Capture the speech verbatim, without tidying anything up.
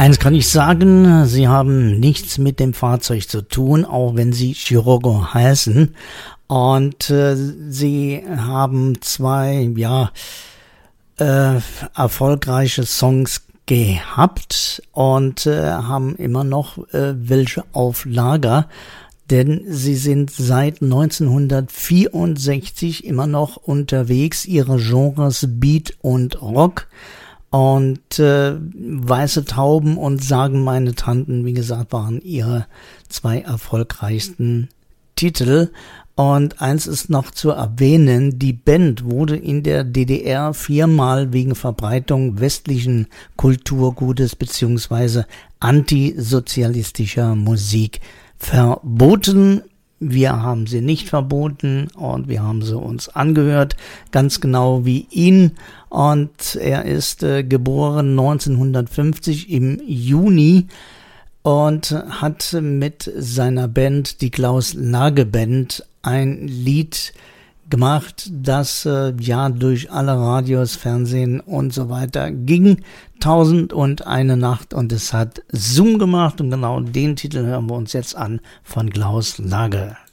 Eins kann ich sagen, sie haben nichts mit dem Fahrzeug zu tun, auch wenn sie Scirocco heißen. Und äh, sie haben zwei, ja, äh, erfolgreiche Songs gehabt und äh, haben immer noch äh, welche auf Lager, denn sie sind seit neunzehnhundertvierundsechzig immer noch unterwegs, ihre Genres Beat und Rock. Und äh, Weiße Tauben und Sagen meine Tanten, wie gesagt, waren ihre zwei erfolgreichsten Titel. Und eins ist noch zu erwähnen, die Band wurde in der D D R viermal wegen Verbreitung westlichen Kulturgutes bzw. antisozialistischer Musik verboten. Wir haben sie nicht verboten und wir haben sie uns angehört, ganz genau wie ihn. Und er ist äh, geboren neunzehnhundertfünfzig im Juni und hat mit seiner Band, die Klaus-Lage-Band, ein Lied gemacht, das äh, ja durch alle Radios, Fernsehen und so weiter ging. Tausend und eine Nacht, und es hat Zoom gemacht und genau den Titel hören wir uns jetzt an von Klaus Lage.